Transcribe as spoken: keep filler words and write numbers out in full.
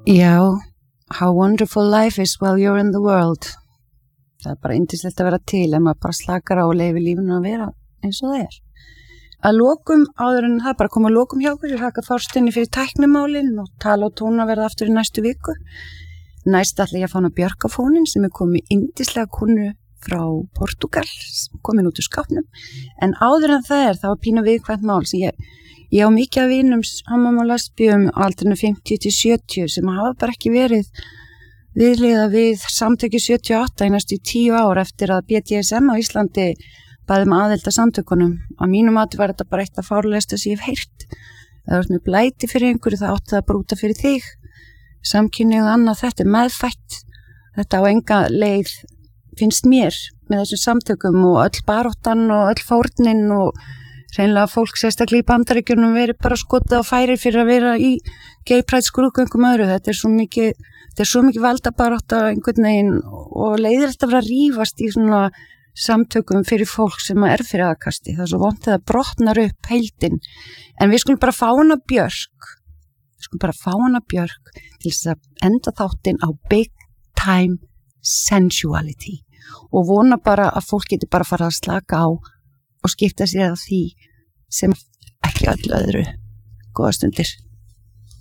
Já, how wonderful life is while you're in the world. Það er bara yndislegt að vera til en maður bara slakar á og leyfi lífinu að vera eins og það er. Að lokum áður en það bara koma að lokum hjá okkur, ég haka Þorstinni fyrir tæknimálin og tala og tóna verða aftur í næstu viku. Næst ætla ég að fá hana Björk á fóninn sem er komið yndislega konu frá Portugal, komin út úr skápnum. En áður en það er, það var pínu viðkvæmt mál sem ég, ég á mikið af vinum, homum og lesbíum á aldrinu fimmtíu til sjötíu sem hafa bara ekki verið viðliða við samtöki sjötíu og átta í næstu tíu ár eftir að B D S M á Íslandi bæði með aðild að samtökunum. Á mínu mati var þetta bara eitt af fárlegasta sem ég hef heyrt. Það var með blæti fyrir einhverju, það átti það að brúta fyrir þig. Samkynhneigð og annað, þetta er meðfætt. Þetta á enga leið finnst mér með þessum samtökum og öll baróttan og öll fórnin og hreinlega fólk sérstaklega í Bandaríkjunum verið bara skotið á færi fyrir að vera í gay pride skrúðgöngum öðru. Þetta er svo mikið, þetta er svo mikið valdabarátta einhvern veginn og leiðir þetta að vera að rífast í svona samtökum fyrir fólk sem er fyrir aðkasti. Það er svo vont að það brotnar upp heildin. En við skulum bara fá hana Björk, við skulum bara fá hana Björk til þess að enda þáttinn á big time sensuality og vona bara að fólk geti bara fara að slaka á og skipta sér að því sem ekki öllu öðru. Góða stundir.